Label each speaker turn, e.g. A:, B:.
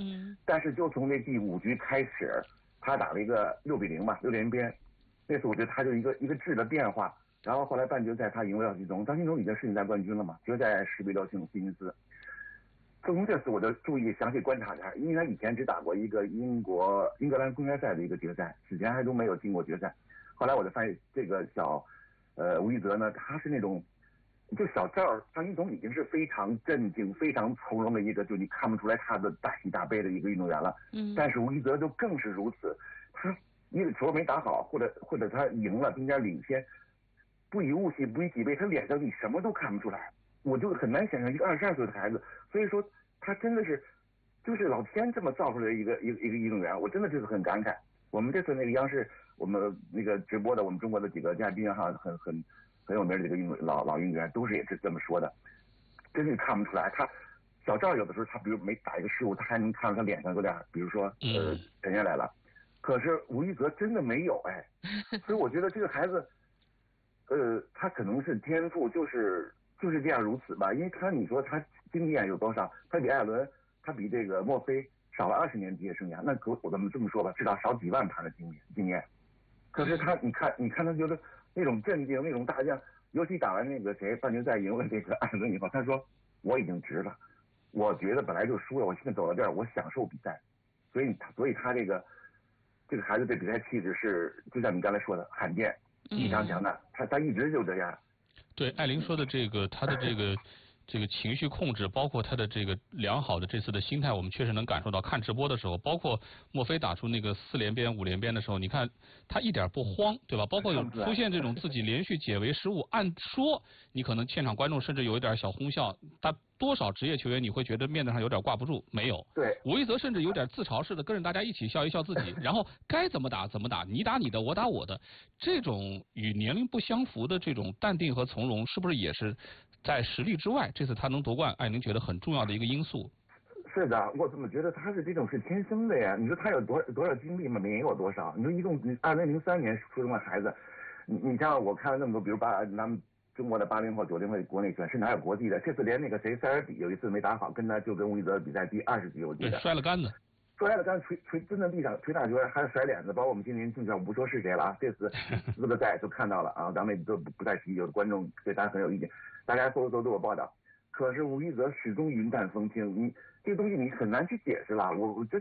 A: 但是就从那第5局开始，他打了一个6-0吧，6连鞭。那次我觉得他就一个质的变化。然后后来半决赛他赢了赵继宗，赵继宗已经世锦赛冠军了嘛，决赛10-6胜希金斯。从这次我就注意详细观察他，因为他以前只打过一个英格兰公开赛的一个决赛，之前还都没有进过决赛。后来我就发现这个吴一泽呢，他是那种就小赵张一总已经是非常镇静、非常从容的一个，就你看不出来他的大喜大悲的一个运动员了。但是吴一泽就更是如此，他一个球没打好，或者他赢了，中间领先，不以物喜，不以己悲，他脸上你什么都看不出来。我就很难想象一个22岁的孩子，所以说他真的是就是老天这么造出来的一个运动员，我真的就是很感慨。我们这次那个央视我们那个直播的，我们中国的几个嘉宾哈，很有名的这个老运动员都是也是这么说的，真是看不出来。他小赵有的时候他比如没打一个失误，他还能看到他脸上有点，比如说沉下来了。可是吴一泽真的没有哎，所以我觉得这个孩子，他可能是天赋就是这样如此吧，因为你说他经验有多少？他比艾伦，他比这个墨菲少了20年职业生涯，那我怎么这么说吧，至少少几万盘的经验。可是他，你看他就是那种镇定，那种大将，尤其打完那个半决赛赢了这个艾伦以后，他说我已经值了，我觉得本来就输了，我现在走到这儿，我享受比赛，所以他这个孩子对比赛气质是，就像你刚才说的罕见，非常强的，他一直就这样。
B: 对，艾琳说的这个，他的这个情绪控制，包括他的这个良好的这次的心态，我们确实能感受到。看直播的时候，包括墨菲打出那个4连鞭、5连鞭的时候，你看他一点不慌，对吧？包括有出现这种自己连续解围失误，按说你可能现场观众甚至有一点小哄笑，他多少职业球员你会觉得面子上有点挂不住，没有。
A: 对，
B: 吴一泽甚至有点自嘲似的，跟着大家一起笑一笑自己，然后该怎么打怎么打，你打你的，我打我的，这种与年龄不相符的这种淡定和从容，是不是也是在实力之外，这次他能夺冠，艾宁觉得很重要的一个因素？
A: 是的，我怎么觉得他是这种是天生的呀？你说他有多少经历吗？没有多少。你说一共2003年出生的孩子，你像我看了那么多，比如咱们中国的80后、90后国内选，甚至还有国际的，这次连那个塞尔比有一次没打好，跟吴一泽比赛第20局，我记得
B: 摔了杆子。
A: 摔了杆子，真的地上捶大脚，还是甩脸子，包括我们今年竞赛，我不说是谁了啊。这次4个赛都看到了啊，咱们都不再提，有的观众对他很有意见，大家都有报道。可是吴一泽始终云淡风轻，这个东西你很难去解释了。我觉得